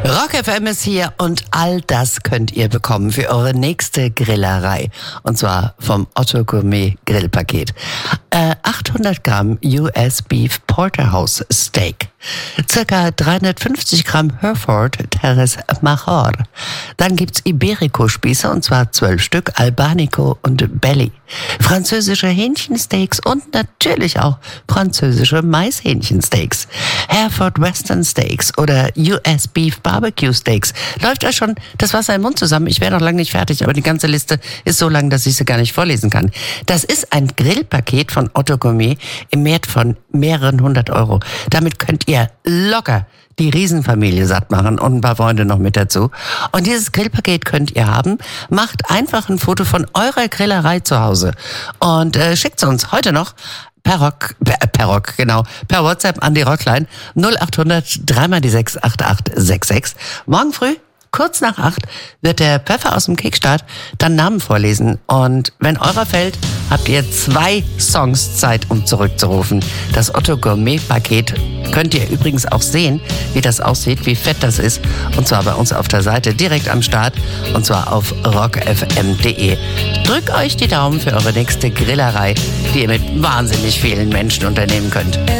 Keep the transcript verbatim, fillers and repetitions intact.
Rock F M ist hier und all das könnt ihr bekommen für eure nächste Grillerei. Und zwar vom Otto Gourmet Grillpaket. Äh, achthundert Gramm U S Beef Porterhouse Steak. Circa dreihundertfünfzig Gramm Hereford Terres Major. Dann gibt's Iberico-Spieße und zwar zwölf Stück, Albanico und Belly. Französische Hähnchensteaks und natürlich auch französische Maishähnchensteaks. Hereford Western Steaks oder U S Beef Barbecue Steaks. Läuft euch schon das Wasser im Mund zusammen? Ich wäre noch lange nicht fertig, aber die ganze Liste ist so lang, dass ich sie gar nicht vorlesen kann. Das ist ein Grillpaket von Otto Gourmet im Wert von mehreren hundert Euro. Damit könnt ihr locker die Riesenfamilie satt machen und ein paar Freunde noch mit dazu. Und dieses Grillpaket könnt ihr haben. Macht einfach ein Foto von eurer Grillerei zu Hause und äh, schickt es uns heute noch per Rock, per, per Rock, genau, per WhatsApp an die Rockline null acht hundert drei mal die sechs acht acht sechs sechs. Morgen früh, kurz nach acht, wird der Pfeffer aus dem Kickstart dann Namen vorlesen. Und wenn eurer fällt, habt ihr zwei Songs Zeit, um zurückzurufen. Das Otto Gourmet Paket könnt ihr übrigens auch sehen, wie das aussieht, wie fett das ist. Und zwar bei uns auf der Seite direkt am Start. Und zwar auf rock f m punkt d e. Drückt euch die Daumen für eure nächste Grillerei, die ihr mit wahnsinnig vielen Menschen unternehmen könnt.